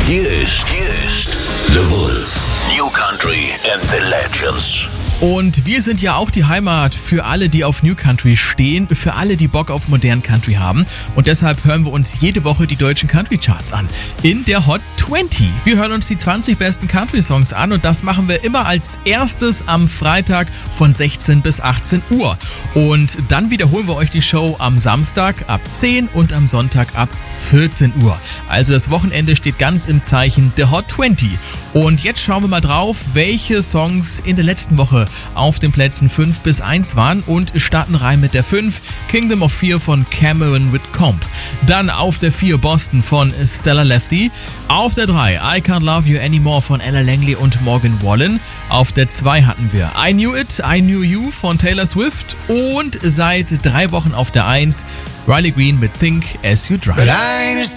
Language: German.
Hier ist The Wolf. New Country and the Legends. Und wir sind ja auch die Heimat für alle, die auf New Country stehen, für alle, die Bock auf modernen Country haben. Und deshalb hören wir uns jede Woche die deutschen Country Charts an. In der Hot 20. Wir hören uns die 20 besten Country Songs an und das machen wir immer als erstes am Freitag von 16 bis 18 Uhr. Und dann wiederholen wir euch die Show am Samstag ab 10 und am Sonntag ab 14 Uhr. Also das Wochenende steht ganz im Zeichen der Hot 20. Und jetzt schauen wir mal drauf, welche Songs in der letzten Woche auf den Plätzen 5 bis 1 waren und starten rein mit der 5, Kingdom of Fear von Cameron Whitcomb. Dann auf der 4 Boston von Stella Lefty. Auf der 3 I Can't Love You Anymore von Ella Langley und Morgan Wallen. Auf der 2 hatten wir I Knew It, I Knew You von Taylor Swift und seit 3 Wochen auf der 1 Riley Green mit Think As You Drive.